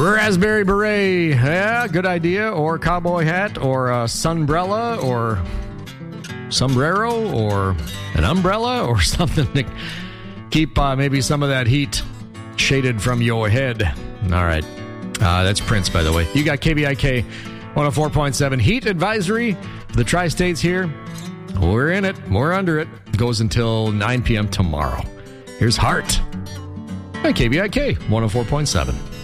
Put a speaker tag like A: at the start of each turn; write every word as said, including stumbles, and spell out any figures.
A: Raspberry beret. Yeah, good idea. Or cowboy hat, or a sunbrella, or sombrero, or an umbrella, or something to keep uh, maybe some of that heat shaded from your head. All right. Uh, that's Prince, by the way. You got K B I K one oh four point seven. Heat advisory for the tri-states here. We're in it. We're under it. It goes until nine p.m. tomorrow. Here's Heart by K B I K one oh four point seven.